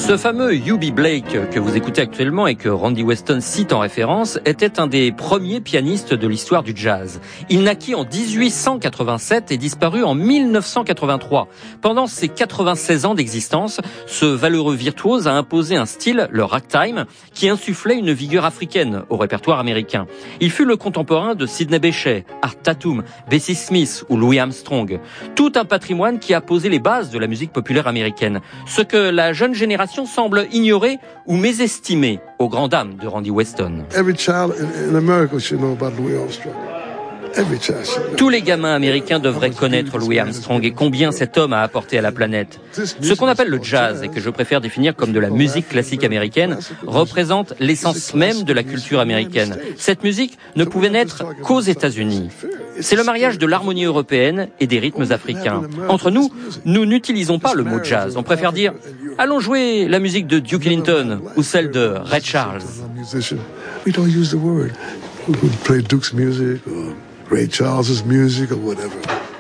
Ce fameux U.B. Blake que vous écoutez actuellement et que Randy Weston cite en référence était un des premiers pianistes de l'histoire du jazz. Il naquit en 1887 et disparut en 1983. Pendant ses 96 ans d'existence, ce valeureux virtuose a imposé un style, le ragtime, qui insufflait une vigueur africaine au répertoire américain. Il fut le contemporain de Sidney Bechet, Art Tatum, Bessie Smith ou Louis Armstrong. Tout un patrimoine qui a posé les bases de la musique populaire américaine. Ce que la jeune génération semble ignorer ou mésestimer aux grandes dames de Randy Weston. Tous les gamins américains devraient connaître Louis Armstrong et combien cet homme a apporté à la planète. Ce qu'on appelle le jazz, et que je préfère définir comme de la musique classique américaine, représente l'essence même de la culture américaine. Cette musique ne pouvait naître qu'aux États-Unis. C'est le mariage de l'harmonie européenne et des rythmes africains. Entre nous, nous n'utilisons pas le mot jazz. On préfère dire « allons jouer la musique de Duke Ellington » ou celle de Ray Charles. Ray Charles's music or whatever.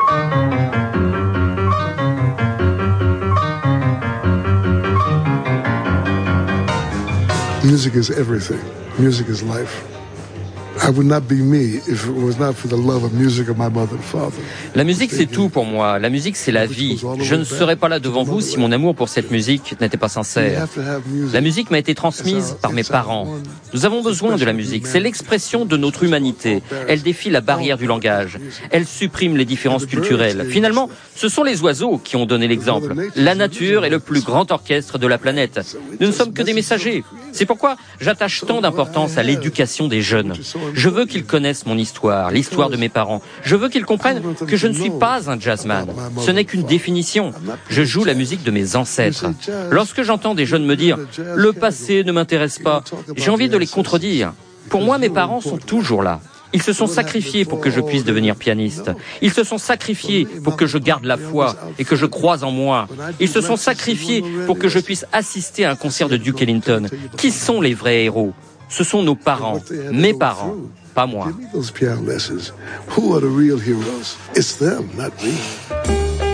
Music is everything. Music is life. I would not be me if it was not for the love of music of my mother and father. La musique, c'est tout pour moi. La musique, c'est la vie. Je ne serais pas là devant vous si mon amour pour cette musique n'était pas sincère. La musique m'a été transmise par mes parents. Nous avons besoin de la musique. C'est l'expression de notre humanité. Elle défie la barrière du langage. Elle supprime les différences culturelles. Finalement, ce sont les oiseaux qui ont donné l'exemple. La nature est le plus grand orchestre de la planète. Nous ne sommes que des messagers. C'est pourquoi j'attache tant d'importance à l'éducation des jeunes. Je veux qu'ils connaissent mon histoire, l'histoire de mes parents. Je veux qu'ils comprennent que je ne suis pas un jazzman. Ce n'est qu'une définition. Je joue la musique de mes ancêtres. Lorsque j'entends des jeunes me dire « le passé ne m'intéresse pas », j'ai envie de les contredire. Pour moi, mes parents sont toujours là. Ils se sont sacrifiés pour que je puisse devenir pianiste. Ils se sont sacrifiés pour que je garde la foi et que je croise en moi. Ils se sont sacrifiés pour que je puisse assister à un concert de Duke Ellington. Qui sont les vrais héros ? Ce sont nos parents, mes parents, pas moi. Give me those piano lessons. Who are the real heroes? It's them, not me.